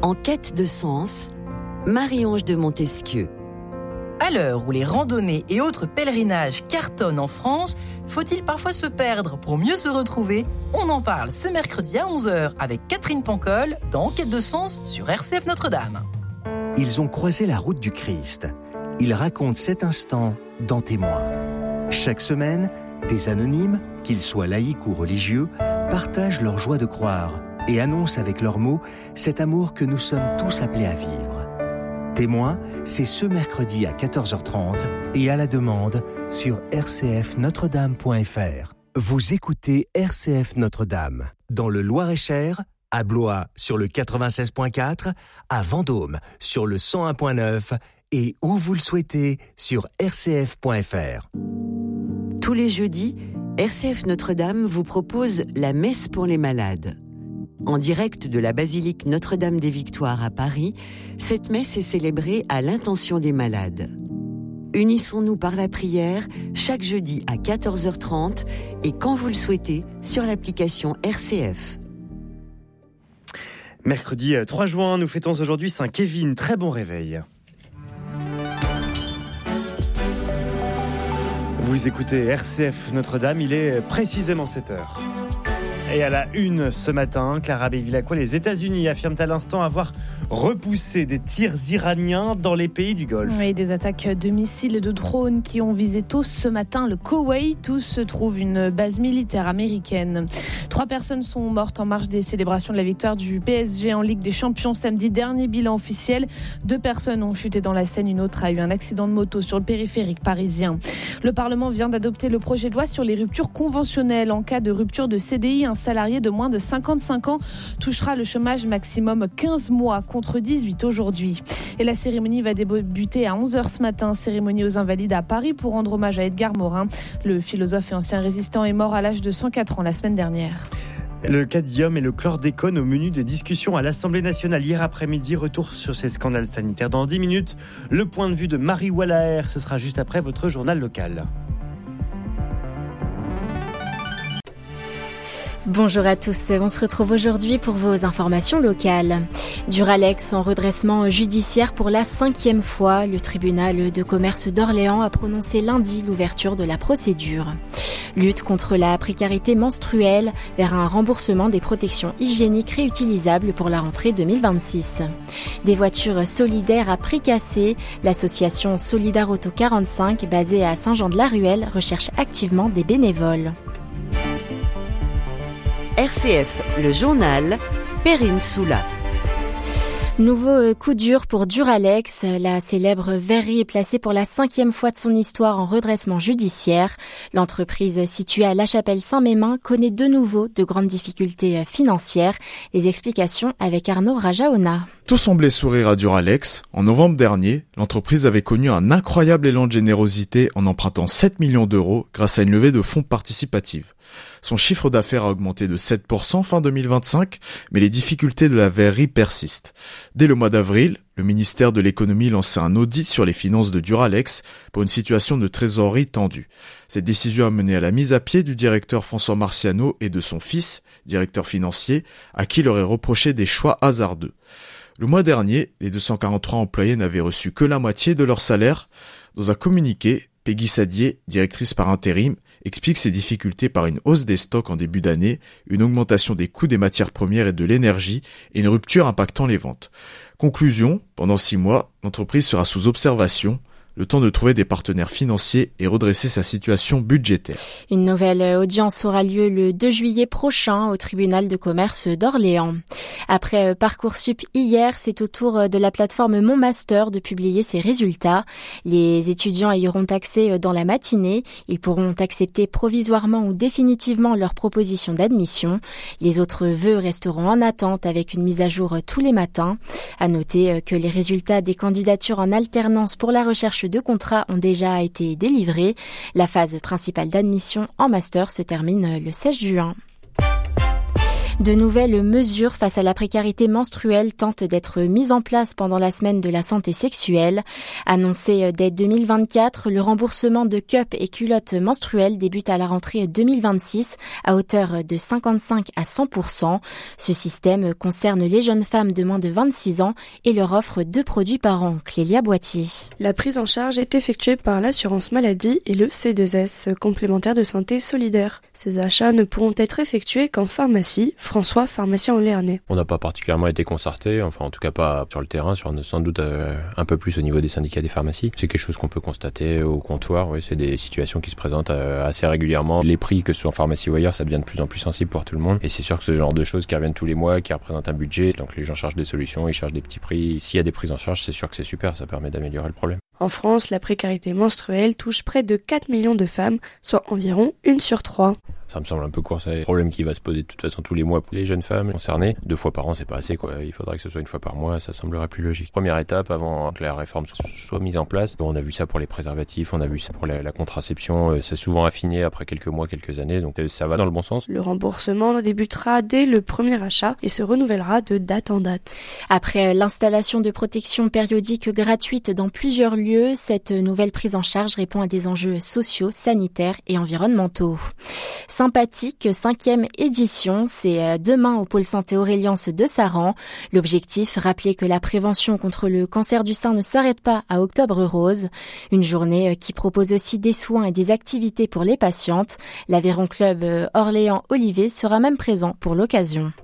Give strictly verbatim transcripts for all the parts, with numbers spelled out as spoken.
En quête de sens, Marie-Ange de Montesquieu. À l'heure où les randonnées et autres pèlerinages cartonnent en France, faut-il parfois se perdre pour mieux se retrouver ? On en parle ce mercredi à onze heures avec Catherine Pancol dans Quête de sens sur R C F Notre-Dame. Ils ont croisé la route du Christ. Ils racontent cet instant dans Témoins. Chaque semaine, des anonymes, qu'ils soient laïcs ou religieux, partagent leur joie de croire et annoncent avec leurs mots cet amour que nous sommes tous appelés à vivre. Témoins, c'est ce mercredi à quatorze heures trente et à la demande sur r c f notre dame point f r. Vous écoutez R C F Notre-Dame, dans le Loir-et-Cher, à Blois sur le quatre-vingt-seize point quatre, à Vendôme sur le cent un point neuf et où vous le souhaitez sur r c f point f r. Tous les jeudis, R C F Notre-Dame vous propose la messe pour les malades. En direct de la basilique Notre-Dame des Victoires à Paris, cette messe est célébrée à l'intention des malades. Unissons-nous par la prière chaque jeudi à quatorze heures trente et quand vous le souhaitez sur l'application R C F. Mercredi trois juin, nous fêtons aujourd'hui Saint Kevin. Très bon réveil. Vous écoutez R C F Notre-Dame, il est précisément sept heures. Et à la une ce matin, Clara Bevilacqua, les États-Unis affirment à l'instant avoir repoussé des tirs iraniens dans les pays du Golfe. Oui, des attaques de missiles et de drones qui ont visé tôt ce matin le Koweït, où se trouve une base militaire américaine. Trois personnes sont mortes en marge des célébrations de la victoire du P S G en Ligue des Champions samedi dernier. Bilan officiel, deux personnes ont chuté dans la Seine, une autre a eu un accident de moto sur le périphérique parisien. Le Parlement vient d'adopter le projet de loi sur les ruptures conventionnelles. En cas de rupture de C D I, un salarié de moins de cinquante-cinq ans touchera le chômage maximum quinze mois contre dix-huit aujourd'hui. Et la cérémonie va débuter à onze heures ce matin, cérémonie aux Invalides à Paris pour rendre hommage à Edgar Morin. Le philosophe et ancien résistant est mort à l'âge de cent quatre ans la semaine dernière. Le cadmium et le chlordécone au menu des discussions à l'Assemblée nationale hier après-midi. Retour sur ces scandales sanitaires dans dix minutes. Le point de vue de Marie Wallaer, ce sera juste après votre journal local. Bonjour à tous, on se retrouve aujourd'hui pour vos informations locales. Duralex en redressement judiciaire pour la cinquième fois. Le tribunal de commerce d'Orléans a prononcé lundi l'ouverture de la procédure. Lutte contre la précarité menstruelle vers un remboursement des protections hygiéniques réutilisables pour la rentrée deux mille vingt-six. Des voitures solidaires à prix cassé. L'association Solidar Auto quarante-cinq, basée à Saint-Jean-de-la-Ruelle, recherche activement des bénévoles. R C F, le journal, Perrine Soula. Nouveau coup dur pour Duralex. La célèbre verrerie est placée pour la cinquième fois de son histoire en redressement judiciaire. L'entreprise située à La Chapelle-Saint-Mémin connaît de nouveau de grandes difficultés financières. Les explications avec Arnaud Rajaona. Tout semblait sourire à Duralex. En novembre dernier, l'entreprise avait connu un incroyable élan de générosité en empruntant sept millions d'euros grâce à une levée de fonds participative. Son chiffre d'affaires a augmenté de sept pour cent fin deux mille vingt-cinq, mais les difficultés de la verrerie persistent. Dès le mois d'avril, le ministère de l'économie lançait un audit sur les finances de Duralex pour une situation de trésorerie tendue. Cette décision a mené à la mise à pied du directeur François Marciano et de son fils, directeur financier, à qui il aurait reproché des choix hasardeux. Le mois dernier, les deux cent quarante-trois employés n'avaient reçu que la moitié de leur salaire. Dans un communiqué, Peggy Sadier, directrice par intérim, explique ses difficultés par une hausse des stocks en début d'année, une augmentation des coûts des matières premières et de l'énergie et une rupture impactant les ventes. Conclusion, pendant six mois, l'entreprise sera sous observation, le temps de trouver des partenaires financiers et redresser sa situation budgétaire. Une nouvelle audience aura lieu le deux juillet prochain au tribunal de commerce d'Orléans. Après Parcoursup hier, c'est au tour de la plateforme Mon Master de publier ses résultats. Les étudiants y auront accès dans la matinée. Ils pourront accepter provisoirement ou définitivement leur proposition d'admission. Les autres vœux resteront en attente avec une mise à jour tous les matins. À noter que les résultats des candidatures en alternance pour la recherche de contrats ont déjà été délivrés. La phase principale d'admission en master se termine le seize juin. De nouvelles mesures face à la précarité menstruelle tentent d'être mises en place pendant la semaine de la santé sexuelle. Annoncé dès deux mille vingt-quatre, le remboursement de cups et culottes menstruelles débute à la rentrée deux mille vingt-six à hauteur de cinquante-cinq à cent pour cent. Ce système concerne les jeunes femmes de moins de vingt-six ans et leur offre deux produits par an. Clélia Boitier. La prise en charge est effectuée par l'assurance maladie et le C deux S, complémentaire de santé solidaire. Ces achats ne pourront être effectués qu'en pharmacie. François, pharmacien au Léarnais. On n'a pas particulièrement été concerté, enfin en tout cas pas sur le terrain, sur sans doute euh, un peu plus au niveau des syndicats des pharmacies. C'est quelque chose qu'on peut constater au comptoir, oui, c'est des situations qui se présentent euh, assez régulièrement. Les prix, que ce soit en pharmacie ou ailleurs, ça devient de plus en plus sensible pour tout le monde. Et c'est sûr que ce genre de choses qui reviennent tous les mois, qui représentent un budget, donc les gens cherchent des solutions, ils cherchent des petits prix. S'il y a des prises en charge, c'est sûr que c'est super, ça permet d'améliorer le problème. En France, la précarité menstruelle touche près de quatre millions de femmes, soit environ une sur trois. Ça me semble un peu court, c'est un problème qui va se poser de toute façon tous les mois pour les jeunes femmes concernées. Deux fois par an, c'est pas assez, quoi. Il faudrait que ce soit une fois par mois, ça semblerait plus logique. Première étape avant que la réforme soit mise en place. On a vu ça pour les préservatifs, on a vu ça pour la, la contraception. C'est souvent affiné après quelques mois, quelques années, donc ça va dans le bon sens. Le remboursement débutera dès le premier achat et se renouvellera de date en date. Après l'installation de protection périodique gratuite dans plusieurs lieux, cette nouvelle prise en charge répond à des enjeux sociaux, sanitaires et environnementaux. Sympathique, cinquième édition, c'est demain au pôle santé Auréliance de Saran. L'objectif, rappeler que la prévention contre le cancer du sein ne s'arrête pas à Octobre Rose. Une journée qui propose aussi des soins et des activités pour les patientes. l'Aveyron Club Orléans-Olivet sera même présent pour l'occasion.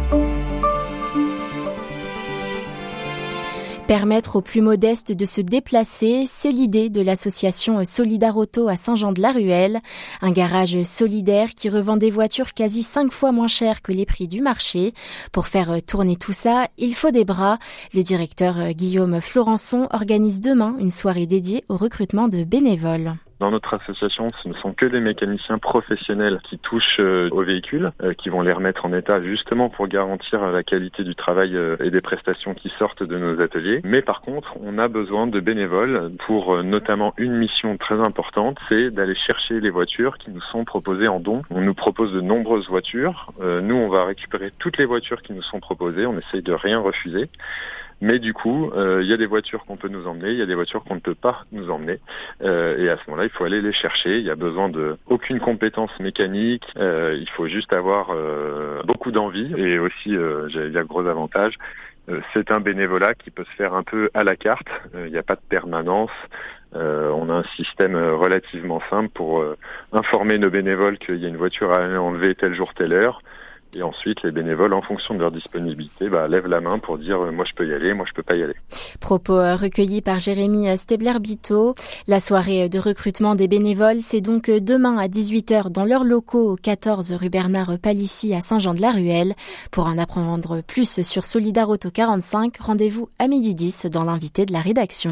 Permettre aux plus modestes de se déplacer, c'est l'idée de l'association Solidar Auto à Saint-Jean-de-la-Ruelle. Un garage solidaire qui revend des voitures quasi cinq fois moins chères que les prix du marché. Pour faire tourner tout ça, il faut des bras. Le directeur Guillaume Florençon organise demain une soirée dédiée au recrutement de bénévoles. Dans notre association, ce ne sont que des mécaniciens professionnels qui touchent euh, aux véhicules, euh, qui vont les remettre en état justement pour garantir la qualité du travail euh, et des prestations qui sortent de nos ateliers. Mais par contre, on a besoin de bénévoles pour euh, notamment une mission très importante, c'est d'aller chercher les voitures qui nous sont proposées en don. On nous propose de nombreuses voitures. Euh, nous, on va récupérer toutes les voitures qui nous sont proposées. On essaye de rien refuser. Mais du coup, il euh, y a des voitures qu'on peut nous emmener, il y a des voitures qu'on ne peut pas nous emmener. Euh, et à ce moment-là, il faut aller les chercher. Il y a besoin de aucune compétence mécanique. Euh, il faut juste avoir euh, beaucoup d'envie. Et aussi, euh, j'allais dire gros avantage, euh, c'est un bénévolat qui peut se faire un peu à la carte. Il n'y a pas de permanence. Euh, on a un système relativement simple pour euh, informer nos bénévoles qu'il y a une voiture à enlever tel jour, telle heure. Et ensuite, les bénévoles, en fonction de leur disponibilité, bah, lèvent la main pour dire euh, « moi je peux y aller, moi je peux pas y aller ». Propos recueillis par Jérémy Stebler-Bito. La soirée de recrutement des bénévoles, c'est donc demain à dix-huit heures dans leurs locaux au quatorze rue Bernard Palissy à Saint-Jean-de-la-Ruelle. Pour en apprendre plus sur Solidar Auto quarante-cinq, rendez-vous à midi dix dans l'invité de la rédaction.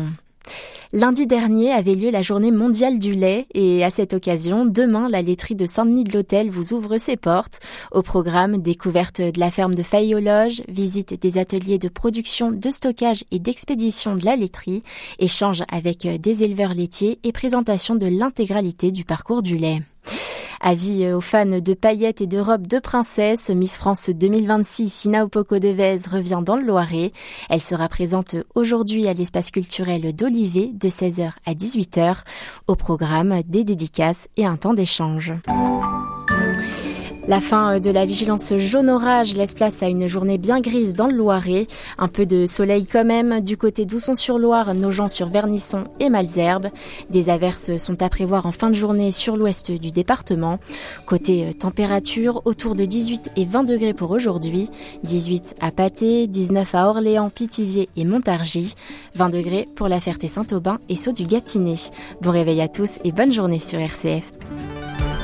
Lundi dernier avait lieu la journée mondiale du lait et à cette occasion, demain, la laiterie de Saint-Denis-de-l'Hôtel vous ouvre ses portes. Au programme, découverte de la ferme de Faille-aux-Loges, visite des ateliers de production, de stockage et d'expédition de la laiterie, échange avec des éleveurs laitiers et présentation de l'intégralité du parcours du lait. Avis aux fans de paillettes et de robes de princesse, Miss France deux mille vingt-six, Sina Opoko-Devez revient dans le Loiret. Elle sera présente aujourd'hui à l'espace culturel d'Olivet de seize heures à dix-huit heures. Au programme, des dédicaces et un temps d'échange. La fin de la vigilance jaune orage laisse place à une journée bien grise dans le Loiret. Un peu de soleil quand même du côté d'Ousson-sur-Loire, Nogent-sur-Vernisson et Malesherbes. Des averses sont à prévoir en fin de journée sur l'ouest du département. Côté température, autour de dix-huit et vingt degrés pour aujourd'hui. dix-huit à Patay, dix-neuf à Orléans, Pithiviers et Montargis. vingt degrés pour la Ferté-Saint-Aubin et Sceaux du Gâtinais. Bon réveil à tous et bonne journée sur R C F.